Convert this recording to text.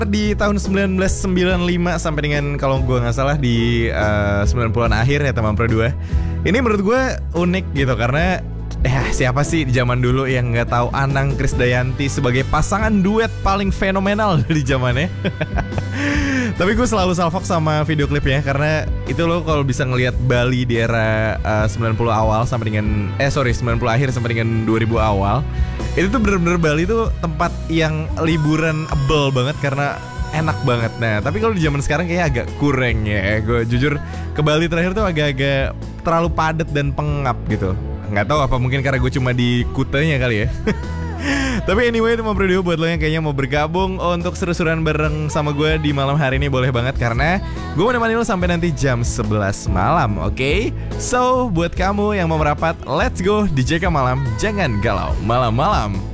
di tahun 1995 sampai dengan kalau gue nggak salah di 90-an akhir ya teman Pro 2. Ini menurut gue unik gitu karena siapa sih di zaman dulu yang nggak tahu Anang Krisdayanti sebagai pasangan duet paling fenomenal di zamannya. Tapi gue selalu salfok sama video klipnya karena itu lo kalau bisa ngelihat Bali di era 90 awal sampai dengan 90 akhir sampai dengan 2000 awal. Itu tuh bener-bener Bali tuh tempat yang liburan able banget karena enak banget. Nah, tapi kalau di zaman sekarang kayaknya agak kurang ya. Gue jujur ke Bali terakhir tuh agak-agak terlalu padat dan pengap gitu. Nggak tahu apa mungkin karena gue cuma di Kutenya kali ya. Tapi anyway, itu mau video buat lo yang kayaknya mau bergabung untuk seru-seruan bareng sama gue di malam hari ini boleh banget karena gue mau nemenin lo sampai nanti jam 11 malam, oke? So, buat kamu yang mau merapat, let's go di JK Malam, jangan galau malam-malam.